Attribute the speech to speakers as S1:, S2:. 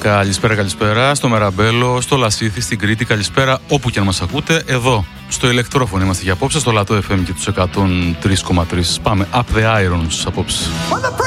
S1: Καλησπέρα στο Μεραμπέλο, στο Λασίθι, στην Κρήτη. Καλησπέρα όπου και αν μας ακούτε. Εδώ, στο ηλεκτρόφωνο είμαστε για απόψε, στο Λατό FM και τους 103,3. Πάμε up the irons απόψε.